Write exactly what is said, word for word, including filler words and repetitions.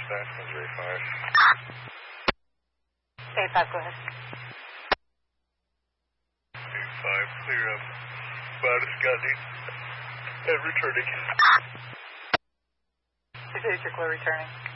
dispatch, Missouri five. eight five, go ahead. eight five, clear up. About Scotty. And returning. Two eight, you're clear returning.